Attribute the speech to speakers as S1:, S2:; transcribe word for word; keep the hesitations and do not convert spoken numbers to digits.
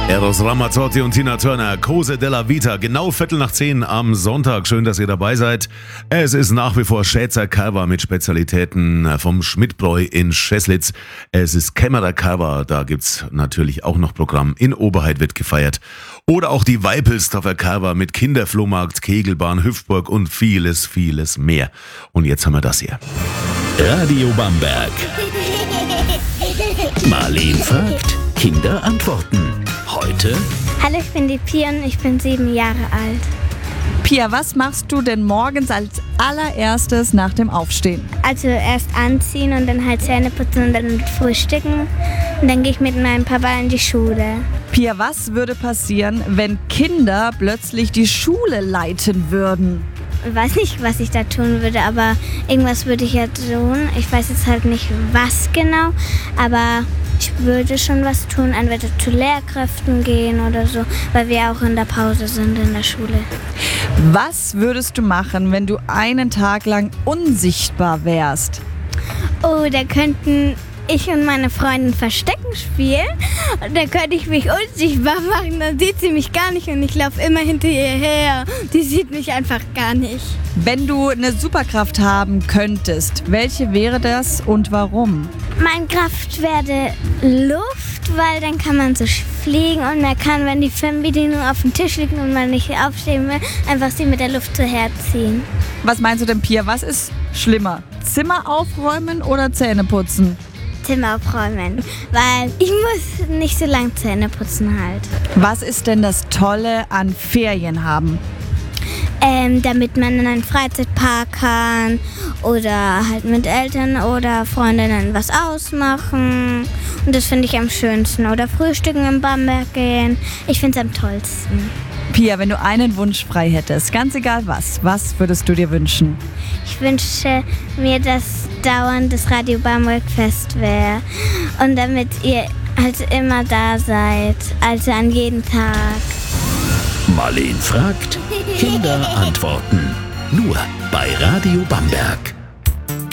S1: Eros Ramazzotti und Tina Turner, Cose della Vita, genau Viertel nach zehn am Sonntag. Schön, dass ihr dabei seid. Es ist nach wie vor Schätzer Kava mit Spezialitäten vom Schmidtbräu in Scheslitz. Es ist Kämmerer Kava, da gibt's natürlich auch noch Programm. In Oberheit wird gefeiert. Oder auch die Weipelsdorfer Kava mit Kinderflohmarkt, Kegelbahn, Hüpfburg und vieles, vieles mehr. Und jetzt haben wir das hier.
S2: Radio Bamberg. Marleen fragt, Kinder antworten. Heute?
S3: Hallo, ich bin die Pia und ich bin sieben Jahre alt.
S4: Pia, was machst du denn morgens als allererstes nach dem Aufstehen?
S3: Also erst anziehen und dann halt Zähne putzen und dann frühstücken. Und dann gehe ich mit meinem Papa in die Schule.
S4: Pia, was würde passieren, wenn Kinder plötzlich die Schule leiten würden?
S3: Ich weiß nicht, was ich da tun würde, aber irgendwas würde ich ja tun. Ich weiß jetzt halt nicht, was genau, aber ich würde schon was tun, entweder zu Lehrkräften gehen oder so, weil wir auch in der Pause sind in der Schule.
S4: Was würdest du machen, wenn du einen Tag lang unsichtbar wärst?
S3: Oh, da könnten ich und meine Freundin Verstecken spielen und da könnte ich mich unsichtbar machen, dann sieht sie mich gar nicht und ich laufe immer hinter ihr her. Die sieht mich einfach gar nicht.
S4: Wenn du eine Superkraft haben könntest, welche wäre das und warum?
S3: Meine Kraft wäre Luft, weil dann kann man so fliegen und man kann, wenn die Fernbedienung auf dem Tisch liegt und man nicht aufstehen will, einfach sie mit der Luft so herziehen.
S4: Was meinst du denn, Pia? Was ist schlimmer? Zimmer aufräumen oder Zähne putzen?
S3: Zimmer aufräumen, weil ich muss nicht so lange Zähne putzen halt.
S4: Was ist denn das Tolle an Ferien haben?
S3: Ähm, damit man in einen Freizeitpark kann oder halt mit Eltern oder Freundinnen was ausmachen. Und das finde ich am schönsten. Oder frühstücken in Bamberg gehen. Ich finde es am tollsten.
S4: Pia, wenn du einen Wunsch frei hättest, ganz egal was, was würdest du dir wünschen?
S3: Ich wünsche mir, dass dauernd das Radio Bamberg Fest wäre. Und damit ihr halt immer da seid, also an jedem Tag.
S2: Marleen fragt, Kinder antworten. Nur bei Radio Bamberg.